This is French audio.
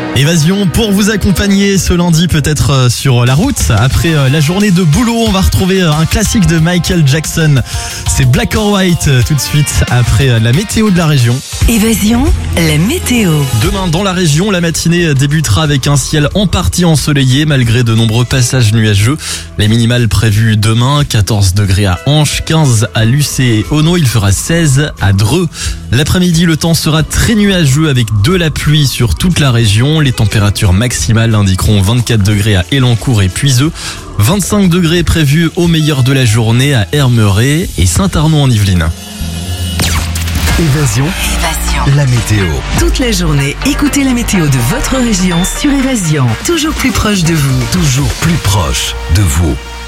Évasion pour vous accompagner ce lundi peut-être sur la route. Après la journée de boulot, on va retrouver un classique de Michael Jackson. C'est Black or White tout de suite après la météo de la région. Évasion, la météo. Demain dans la région, la matinée débutera avec un ciel en partie ensoleillé malgré de nombreux passages nuageux. Les minimales prévues demain, 14 degrés à Anche, 15 à Lucé et Auneau, il fera 16 à Dreux. L'après-midi, le temps sera très nuageux avec de la pluie sur toute la région. Les températures maximales indiqueront 24 degrés à Elancourt et Puiseux, 25 degrés prévus au meilleur de la journée à Hermeret et Saint-Arnaud en Yvelines. Évasion, la météo. Toute la journée, écoutez la météo de votre région sur Évasion. Toujours plus proche de vous. Toujours plus proche de vous.